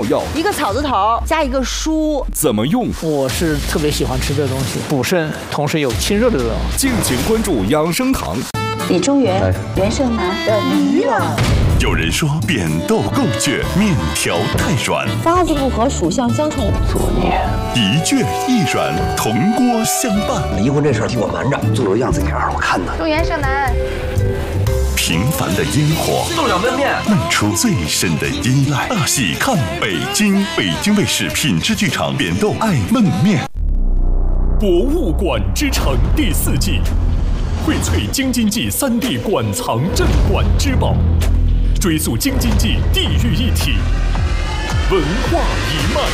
药， 一个草字头加一个书， 怎么用？ 我是特别喜欢吃这东西，补肾，同时有清热的作用。 敬请关注养生堂。 李中原、袁胜男的迷了。 有人说扁豆够倔，面条太软， 发子不合，属相相冲， 作孽。 一倔一软，铜锅相伴。 离婚这事儿替我瞒着，做个样子给二我看呢。 中原胜男。 平凡的烟火， 豆角焖面， 漫出最深的依赖。大戏看北京，北京卫视品质剧场扁豆爱焖面。 博物馆之城第4季，荟萃京津冀3D 馆藏镇馆之宝，追溯京津冀地域一体文化一脉。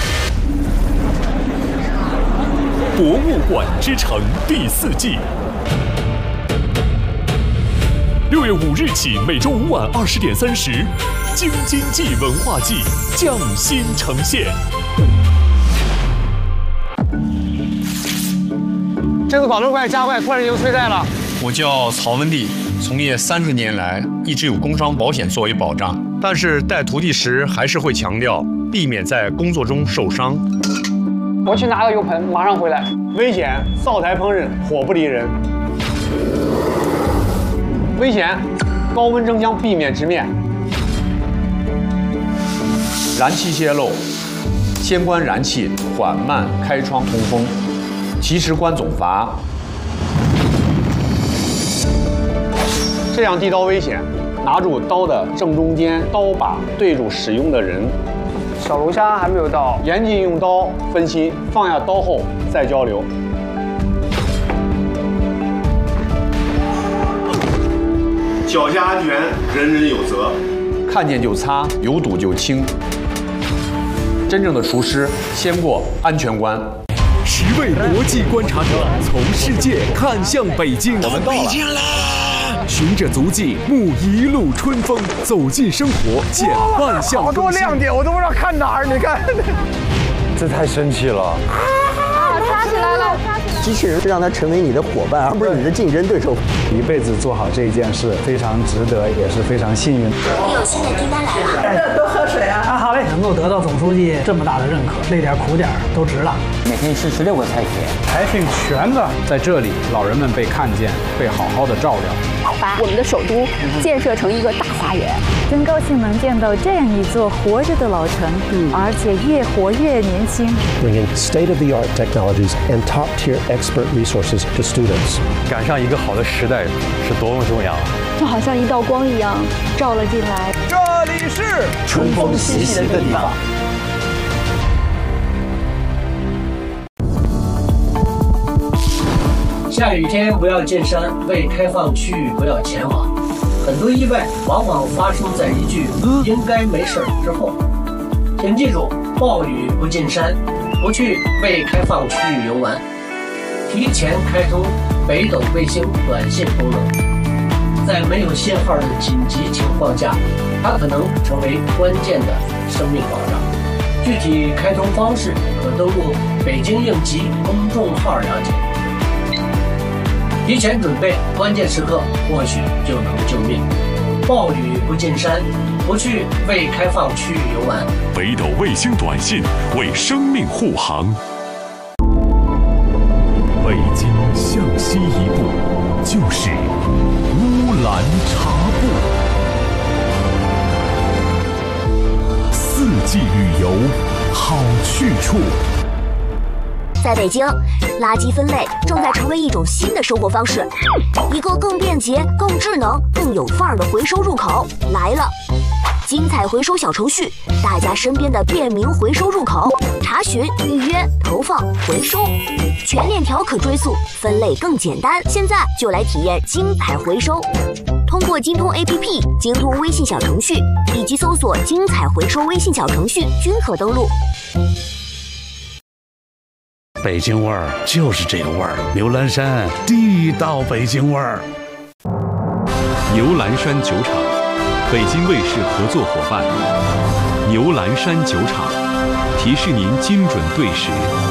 博物馆之城第4季，6月5日起，每周5晚20点30，京津冀文化季匠心呈现。 这个保证快加快，突然就催债了。 我叫曹文帝，从业30年来，一直有工伤保险作为保障，但是带徒弟时还是会强调避免在工作中受伤。 我去拿个油盆，马上回来。危险！灶台烹饪，火不离人。危险！高温蒸箱，避免直面。 燃气泄漏，先关燃气，缓慢开窗通风，及时关总阀。这样递刀危险，拿住刀的正中间，刀把对住使用的人。 小龙虾还没有到， 严禁用刀分心，放下刀后再交流。 脚下安全，人人有责。 看见就擦，有堵就清。真正的厨师先过安全关。 10位国际观察者从世界看向北京，我们到了。循着足迹，沐一路春风，走进生活，减半项好多亮点，我都不知道看哪儿。你看， 这太神奇了！ 擦起来了， 机器人是让它成为你的伙伴，而不是你的竞争对手。 一辈子做好这一件事，非常值得，也是非常幸运。 有新的订单来了， 多喝水啊！好嘞，能够得到总书记这么大的认可，累点苦点都值了。 每天吃16个菜品， 还挺全的。在这里，老人们被看见，被好好的照料。 把我们的首都建设成一个大花园。 真高兴能见到这样一座活着的老城，而且越活越年轻。 Bringing state-of-the-art technologies and top-tier expert resources to students。 赶上一个好的时代是多么重要啊！ 就好像一道光一样照了进来。 这里是春风习习的地方。 下雨天不要进山，未开放区域不要前往。很多意外往往发生在一句“应该没事”之后。请记住，暴雨不进山，不去未开放区域游玩。提前开通北斗卫星短信功能，在没有信号的紧急情况下，它可能成为关键的生命保障。具体开通方式可登录北京应急公众号了解。提前准备，关键时刻或许就能救命。暴雨不进山，不去未开放区域游玩。 北斗卫星短信为生命护航。北京向西一步，就是乌兰察布。4季旅游，好去处。 在北京，垃圾分类正在成为一种新的生活方式，一个更便捷、更智能、更有范儿的回收入口来了。精彩回收小程序，大家身边的便民回收入口，查询、预约、投放、回收，全链条可追溯，分类更简单。现在就来体验精彩回收。通过京通 APP、京通微信小程序以及搜索“精彩回收”微信小程序，均可登录。 北京味儿就是这个味儿，牛栏山地道北京味儿。 牛栏山酒厂，北京卫视合作伙伴。牛栏山酒厂，提示您精准对时，